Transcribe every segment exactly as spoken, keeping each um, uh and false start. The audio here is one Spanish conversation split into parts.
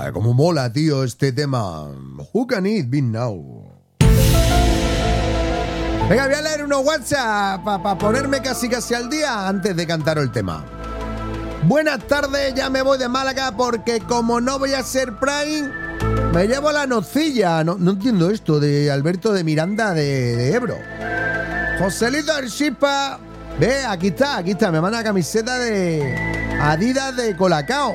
Joder, cómo mola, tío, este tema. Who can it be now? Venga, voy a leer unos WhatsApp para pa ponerme casi casi al día antes de cantar el tema. Buenas tardes, ya me voy de Málaga porque como no voy a ser Prime, me llevo la nocilla. No, no entiendo esto de Alberto de Miranda de, de Ebro. Joselito del Chispa. Ve, aquí está, aquí está. Me manda la camiseta de Adidas de Colacao.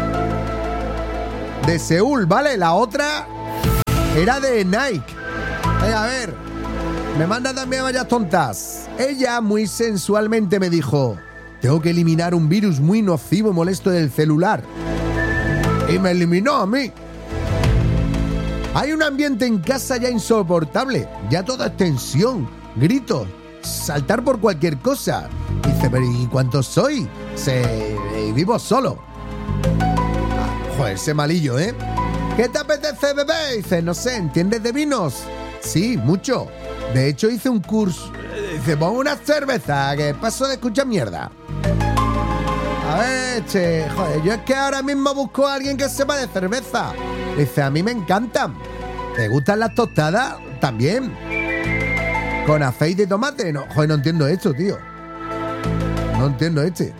De Seúl, ¿vale? La otra era de Nike. Venga, a ver. Me manda también Vallas Tontas. Ella muy sensualmente me dijo: tengo que eliminar un virus muy nocivo y molesto del celular. Y me eliminó a mí. Hay un ambiente en casa ya insoportable. Ya todo es tensión, gritos, saltar por cualquier cosa. Dice, pero ¿y cuántos soy? Se, y vivo solo. Ah, joder, ese malillo, ¿eh? ¿Qué te apetece, bebé? Dice, no sé, ¿entiendes de vinos? Sí, mucho. De hecho, hice un curso. Dice, pon una cerveza, que paso de escuchar mierda. A ver, che, joder, yo es que ahora mismo busco a alguien que sepa de cerveza. Dice, a mí me encantan. ¿Te gustan las tostadas? También. ¿Con aceite de tomate? No, joder, no entiendo esto, tío. No entiendo este.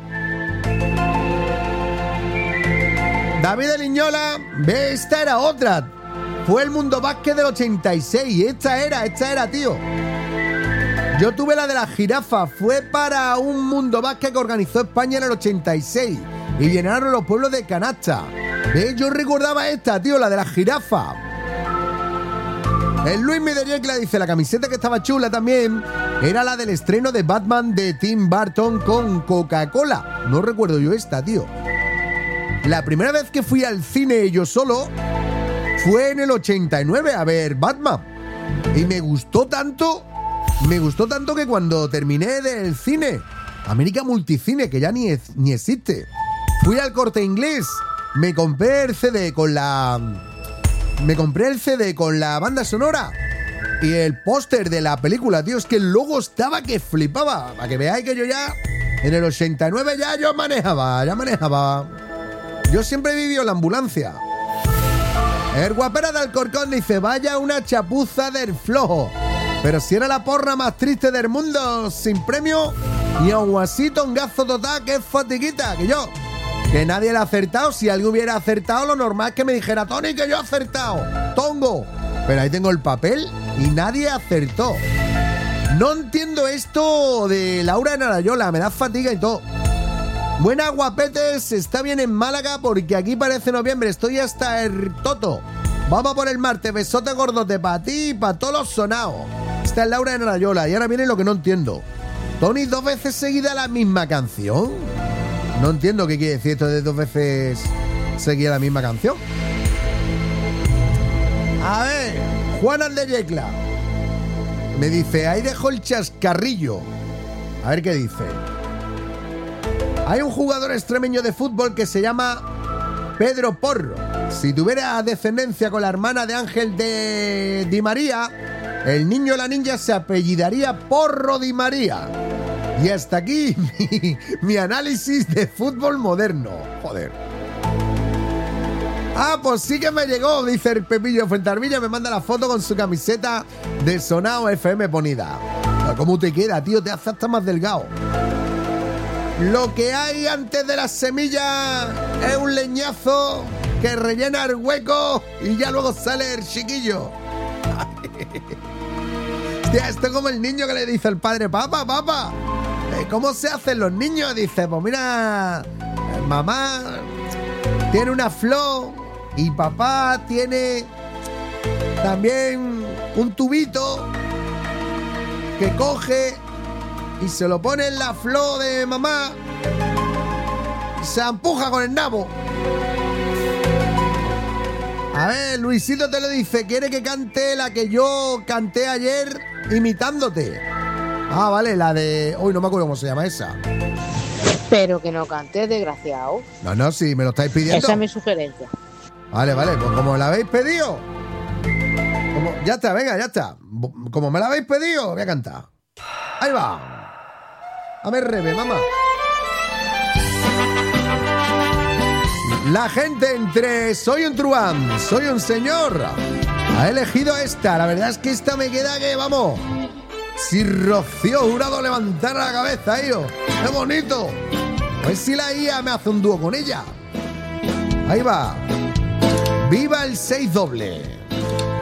David de Liñola, ve, esta era otra. Fue el Mundo Básquet del ochenta y seis. Esta era, esta era, tío. Yo tuve la de la jirafa. Fue para un Mundo Básquet que organizó España en el ochenta y seis. Y llenaron los pueblos de canasta. ¿Ves? Yo recordaba esta, tío, la de la jirafa. El Luis Mideriecla dice, la camiseta que estaba chula también era la del estreno de Batman de Tim Burton con Coca-Cola. No recuerdo yo esta, tío. La primera vez que fui al cine yo solo fue en el ochenta y nueve a ver Batman. Y me gustó tanto, me gustó tanto que cuando terminé del cine, América Multicine, que ya ni, es, ni existe, fui al Corte Inglés, me compré el C D con la... Me compré el C D con la banda sonora y el póster de la película, tío. Es que el logo estaba que flipaba. Para que veáis que yo ya, en el ochenta y nueve ya yo manejaba, ya manejaba. Yo siempre he vivido en la ambulancia. El guapera de Alcorcón dice, vaya una chapuza del flojo. Pero si era la porra más triste del mundo, sin premio, y aún así tongazo total, que es fatiguita, que yo... Que nadie le ha acertado. Si alguien hubiera acertado, lo normal es que me dijera, Tony, que yo he acertado. Tongo. Pero ahí tengo el papel y nadie acertó. No entiendo esto de Laura Narayola. Me da fatiga y todo. Buenas, guapetes. Está bien en Málaga porque aquí parece noviembre. Estoy hasta el toto. Vamos por el martes. Besote gordote para ti y para todos los sonados. Esta es Laura Narayola. Y ahora viene lo que no entiendo. Tony, dos veces seguida la misma canción. No entiendo qué quiere decir esto de dos veces seguía la misma canción. A ver, Juana de Yecla me dice, ahí dejo el chascarrillo. A ver qué dice. Hay un jugador extremeño de fútbol que se llama Pedro Porro. Si tuviera descendencia con la hermana de Ángel de Di María, el niño o la niña se apellidaría Porro Di María. Y hasta aquí mi, mi análisis de fútbol moderno. Joder. Ah, pues sí que me llegó, dice el Pepillo Fuentarvilla. Me manda la foto con su camiseta de Sonao F M ponida. ¿Cómo te queda, tío? Te hace hasta más delgado. Lo que hay antes de la semilla es un leñazo que rellena el hueco y ya luego sale el chiquillo. Hostia, esto es como el niño que le dice al padre, papá, papá, ¿cómo se hacen los niños? Dice, pues mira, mamá tiene una flor y papá tiene también un tubito que coge y se lo pone en la flor de mamá y se empuja con el nabo. A ver, Luisito te lo dice, quiere que cante la que yo canté ayer imitándote. Ah, vale, la de... Uy, no me acuerdo cómo se llama esa. Pero que no cantes, desgraciado. No, no, sí, me lo estáis pidiendo. Esa es mi sugerencia. Vale, vale, pues como la habéis pedido. Como... Ya está, venga, ya está. Como me la habéis pedido, voy a cantar. Ahí va. A ver, rebe, mamá. La gente entre soy un truán, soy un señor, ha elegido esta. La verdad es que esta me queda que, vamos, si Rocío Jurado levantara la cabeza, tío. ¡Qué bonito! Pues si la I A me hace un dúo con ella. Ahí va. ¡Viva el seis doble!